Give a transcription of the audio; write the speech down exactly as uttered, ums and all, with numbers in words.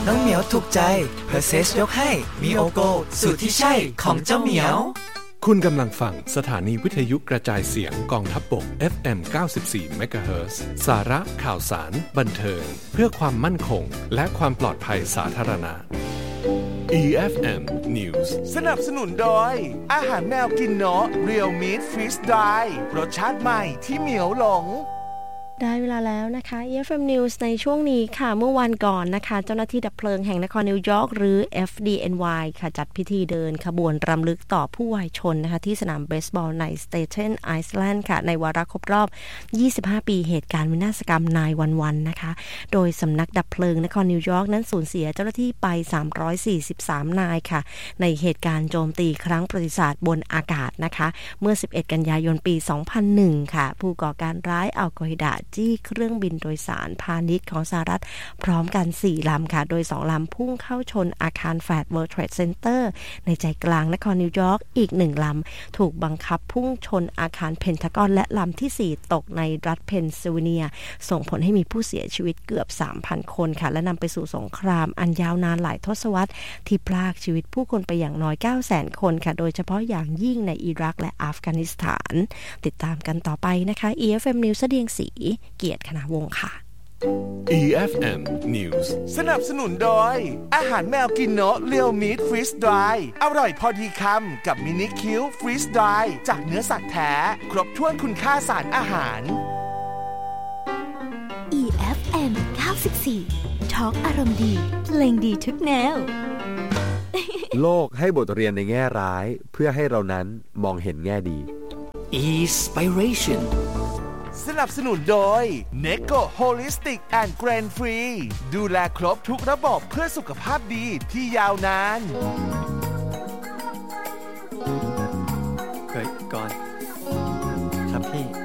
น้องเหมียวถูกใจเพอร์เซสยกให้มีโอโกสูตรที่ใช่ของเจ้าเหมียวคุณกำลังฟังสถานีวิทยุกระจายเสียงกองทัพบก เอฟ เอ็ม เก้าสิบสี่ เมกะเฮิรตซ์ สาระข่าวสารบันเทิงเพื่อความมั่นคงและความปลอดภัยสาธารณะ อี เอฟ เอ็ม News สนับสนุนโดยอาหารแมวกินเนาะ Real Meat Freeze Dry รสชาติใหม่ที่เหมียวหลงได้เวลาแล้วนะคะ อี เอฟ เอ็ม News ในช่วงนี้ค่ะเมื่อวันก่อนนะคะเจ้าหน้าที่ดับเพลิงแห่งนครนิวยอร์กหรือ เอฟ ดี เอ็น วาย ค่ะจัดพิธีเดินขบวนรำลึกต่อผู้วายชนนะคะที่สนามเบสบอลใน Staten Island ค่ะในวาระครบรอบ ยี่สิบห้า ปีเหตุการณ์วินาศกรรม ไนน์ วัน วัน นะคะโดยสำนักดับเพลิงนครนิวยอร์กนั้นสูญเสียเจ้าหน้าที่ไป สามร้อยสี่สิบสาม นายค่ะในเหตุการณ์โจมตีครั้งประวัติศาสตร์บนอากาศนะคะเมื่อ สิบเอ็ด กันยายน ปี สองพันหนึ่ง ค่ะผู้ก่อการร้ายอัลกออิดะจี้เครื่องบินโดยสารพาณิชย์ของสหรัฐพร้อมกันสี่ลำค่ะโดยสองลำพุ่งเข้าชนอาคารแฟด World Trade Center ในใจกลางนครนิวยอร์กอีกหนึ่งลำถูกบังคับพุ่งชนอาคารเพนทากอนและลำที่สี่ตกในรัฐเพนซิลเวเนียส่งผลให้มีผู้เสียชีวิตเกือบ สามพัน คนค่ะและนำไปสู่สงครามอันยาวนานหลายทศวรรษที่พรากชีวิตผู้คนไปอย่างน้อย เก้าแสน คนค่ะโดยเฉพาะอย่างยิ่งในอิรักและอัฟกานิสถานติดตามกันต่อไปนะคะ อี เอฟ เอ็ม News เสดียงศรีเกียรติคณาวงศ์ค่ะอี เอฟ เอ็ม News สนับสนุนโดยอาหารแมวกินเนาะ Real Meat Freeze Dry อร่อยพอดีคำกับมินิคิว Freeze Dry จากเนื้อสัตว์แท้ครบถ้วนคุณค่าสารอาหารอี เอฟ เอ็ม เก้าสิบสี่ Talk อารมณ์ดีเพลงดีทุกแนวโลกให้บทเรียนในแง่ร้ายเพื่อให้เรานั้นมองเห็นแง่ดี Inspiration สนับสนุนโดย Neko Holistic and Grain Free ดูแลครบทุกระบบเพื่อสุขภาพดีที่ยาวนานเฮ้ยก่อนครับพี่